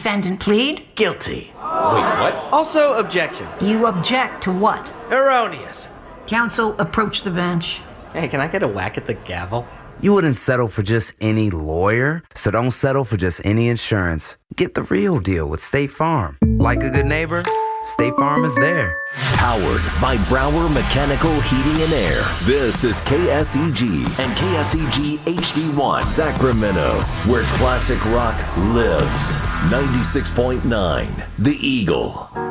defendant plead? Guilty. Wait, what? Also, objection. You object to what? Erroneous. Counsel, approach the bench. Hey, can I get a whack at the gavel? You wouldn't settle for just any lawyer, so don't settle for just any insurance. Get the real deal with State Farm. Like a good neighbor, State Farm is there. Powered by Brower Mechanical Heating and Air. This is KSEG and KSEG HD1 Sacramento, where classic rock lives. 96.9 The Eagle.